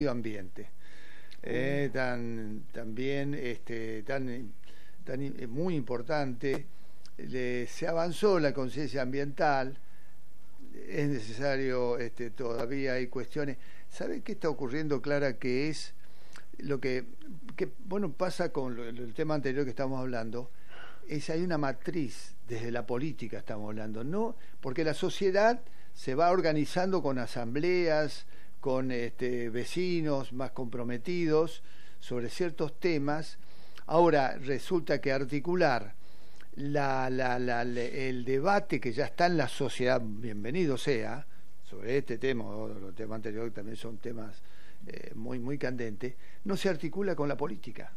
ambiente. También muy importante, se avanzó la conciencia ambiental, es necesario, todavía hay cuestiones. ¿Sabe qué está ocurriendo, Clara? Que es lo que bueno, pasa con el tema anterior que estamos hablando, hay una matriz desde la política, estamos hablando, ¿no? Porque la sociedad se va organizando con asambleas, con vecinos más comprometidos sobre ciertos temas. Ahora resulta que articular el debate que ya está en la sociedad, bienvenido sea, sobre este tema o los temas anteriores, que también son temas muy candentes, no se articula con la política.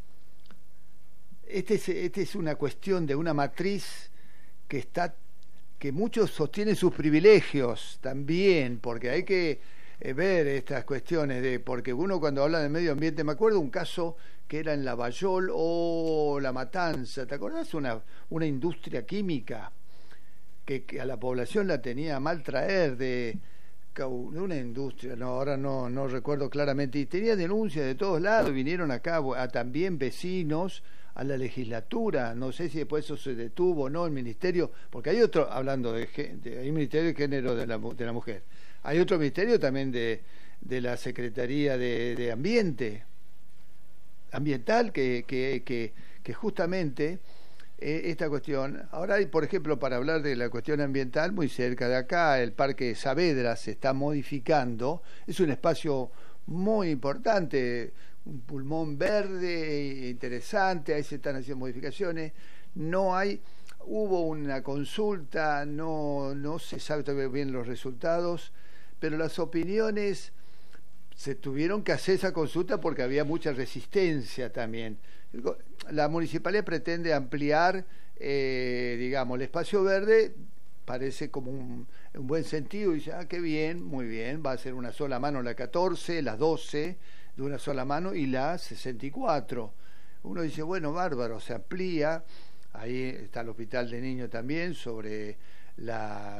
Esta es una cuestión de una matriz que muchos sostienen sus privilegios también, porque hay que ver estas cuestiones porque uno cuando habla de medio ambiente, me acuerdo un caso que era en Lavallol o La Matanza, ¿te acordás? Una industria química que a la población la tenía a mal traer de una industria, ahora no recuerdo claramente, y tenía denuncias de todos lados, vinieron acá también vecinos a la legislatura, no sé si después eso se detuvo o no, el ministerio, porque hay otro, hablando hay un ministerio de género de la mujer, hay otro ministerio también de la Secretaría de Ambiental que justamente esta cuestión. Ahora hay, por ejemplo, para hablar de la cuestión ambiental, muy cerca de acá, el Parque Saavedra se está modificando, es un espacio muy importante, un pulmón verde interesante, ahí se están haciendo modificaciones, hubo una consulta, no se sabe todavía bien los resultados, pero las opiniones, se tuvieron que hacer esa consulta porque había mucha resistencia también. La municipalidad pretende ampliar, digamos, el espacio verde, parece como un buen sentido, y dice, qué bien, muy bien, va a ser una sola mano la 14, la 12, de una sola mano, y la 64. Uno dice, bueno, bárbaro, se amplía, ahí está el hospital de niños también, sobre la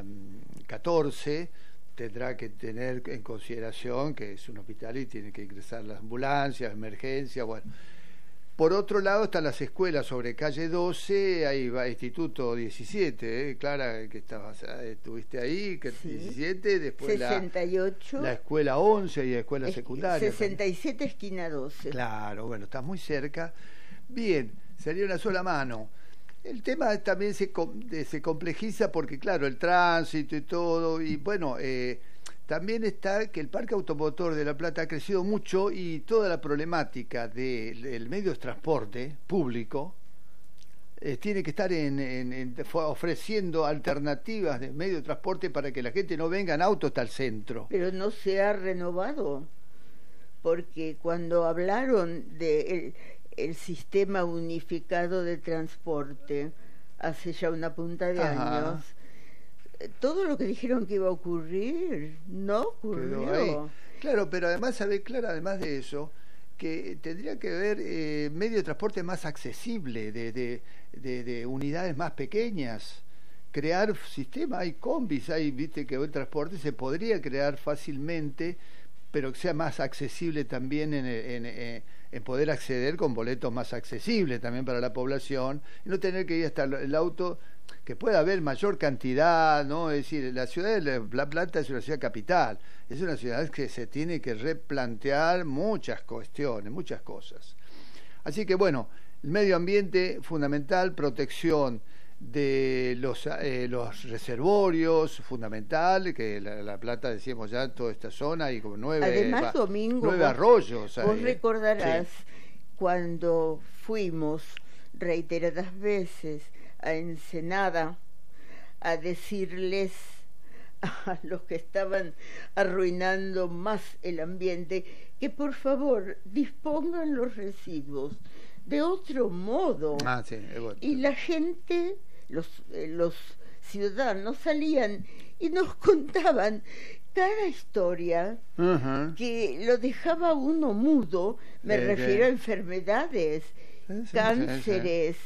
14, tendrá que tener en consideración que es un hospital y tiene que ingresar las ambulancias, emergencias, bueno. Por otro lado están las escuelas sobre calle 12, ahí va Instituto 17, Clara, que estuviste ahí, que sí. 17, después 68, la escuela 11 y la escuela secundaria. 67, esquina 12. Claro, bueno, estás muy cerca. Bien, sería una sola mano. El tema también se complejiza porque, claro, el tránsito y todo, y bueno, también está que el parque automotor de La Plata ha crecido mucho y toda la problemática del medio de transporte público tiene que estar ofreciendo alternativas de medio de transporte para que la gente no venga en auto hasta el centro. Pero no se ha renovado, porque cuando hablaron de el sistema unificado de transporte hace ya una punta de años, todo lo que dijeron que iba a ocurrir no ocurrió. Claro, pero además, ¿sabe, Clara? Además de eso, que tendría que haber medio de transporte más accesible, de unidades más pequeñas, crear sistemas, hay combis, viste que el transporte se podría crear fácilmente, pero que sea más accesible también en poder acceder con boletos más accesibles también para la población, y no tener que ir hasta el auto, que pueda haber mayor cantidad, ¿no? Es decir, la ciudad de La Plata es una ciudad capital, es una ciudad que se tiene que replantear muchas cuestiones, muchas cosas. Así que bueno, el medio ambiente fundamental, protección de los reservorios, fundamental, que la Plata, decíamos ya, toda esta zona, y como 9 arroyos. Vos recordarás, sí, cuando fuimos reiteradas veces a Ensenada a decirles a los que estaban arruinando más el ambiente que por favor dispongan los residuos de otro modo. Sí, y la gente, los ciudadanos salían y nos contaban cada historia que lo dejaba uno mudo. Me refiero a enfermedades, cánceres,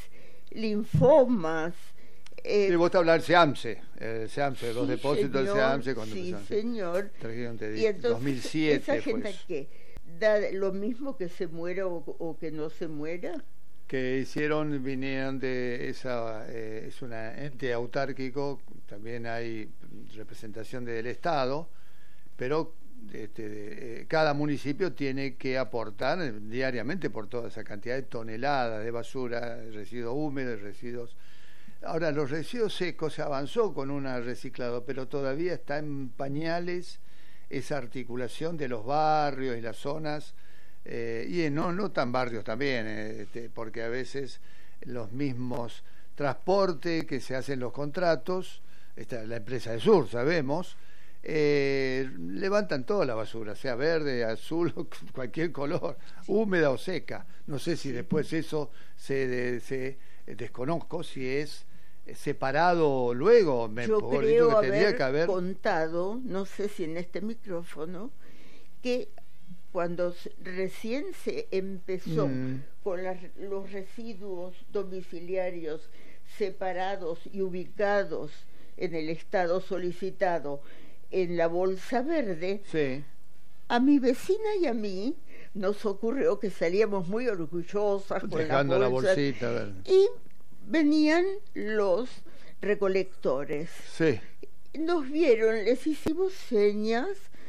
linfomas. Y vos te hablas del SEAMSE, los depósitos del SEAMSE. Sí, señor. Trajeron, y entonces, 2007 esa gente pues. que da lo mismo que se muera o que no se muera. Que vinieron de esa, es un ente autárquico, también hay representación del Estado, pero cada municipio tiene que aportar diariamente por toda esa cantidad de toneladas de basura, de residuos húmedos, residuos. Ahora, los residuos secos se avanzó con un reciclado, pero todavía está en pañales esa articulación de los barrios y las zonas, y no tan barrios también, porque a veces los mismos transportes que se hacen los contratos, la empresa de Sur, sabemos, levantan toda la basura, sea verde, azul, cualquier color, húmeda o seca. No sé si después eso se desconozco si es separado luego. Yo creo haber contado, no sé si en este micrófono, que cuando recién se empezó con los residuos domiciliarios separados y ubicados en el estado solicitado en la bolsa verde, sí, a mi vecina y a mí nos ocurrió que salíamos muy orgullosas con dejando la bolsita verde, y venían los recolectores. Sí. Nos vieron, les hicimos señas.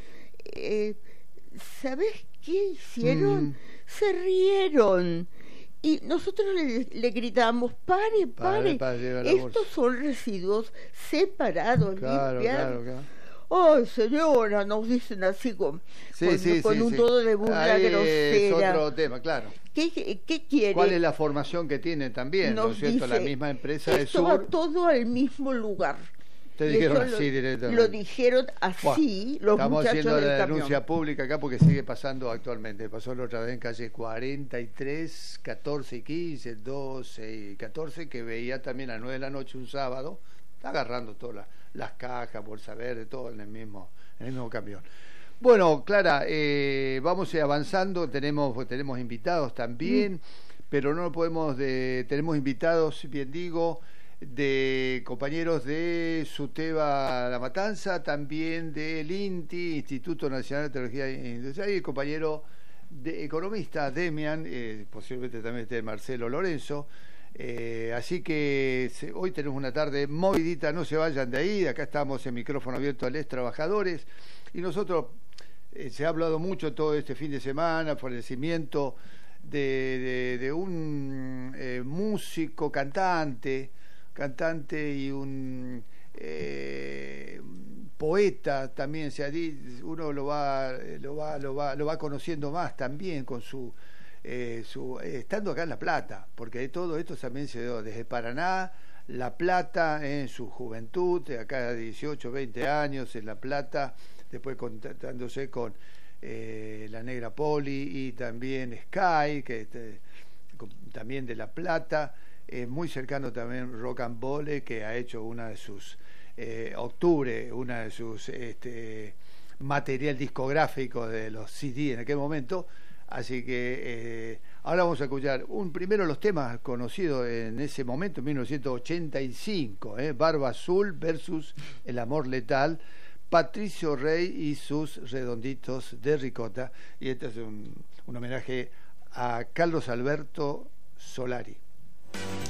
¿Sabes qué hicieron? Se rieron. Y nosotros le gritamos, pare, estos son residuos separados, claro, limpiados. Claro. ¡Ay, señora! Nos dicen así con un tono de burla grosera. Es otro tema, claro. ¿Qué quiere? ¿Cuál es la formación que tienen también? Nos ¿No es cierto? dice, La misma empresa de Esto Sur. va todo al mismo lugar. Te dijeron así directamente. Lo dijeron así los estamos muchachos haciendo del la camión. denuncia pública acá porque sigue pasando actualmente. Pasó la otra vez en calle 43, 14 y 15, 12 y 14, que veía también a las 9 de la noche un sábado, agarrando todas las cajas, bolsa verde, todo en el mismo camión. Bueno, Clara, vamos avanzando, tenemos invitados también, pero no podemos, tenemos invitados, bien digo, de compañeros de SUTEBA La Matanza, también del INTI, Instituto Nacional de Tecnología Industrial, y el compañero economista, Demian, posiblemente también esté Marcelo Lorenzo. Así que hoy tenemos una tarde movidita, no se vayan de ahí, acá estamos en micrófono abierto a los trabajadores, y nosotros se ha hablado mucho todo este fin de semana por el fallecimiento de un músico, cantante y un poeta también, uno lo va conociendo más también con su estando acá en La Plata, porque todo esto también se dio desde Paraná, La Plata en su juventud, acá 18, 20 años en La Plata, después contactándose con la Negra Poli y también Sky, que también de La Plata, muy cercano también Rocambole, que ha hecho una de sus material discográfico de los CD en aquel momento. Así que ahora vamos a escuchar primero los temas conocidos en ese momento, en 1985, Barba Azul versus El Amor Letal, Patricio Rey y sus Redonditos de Ricota. Y este es un homenaje a Carlos Alberto Solari.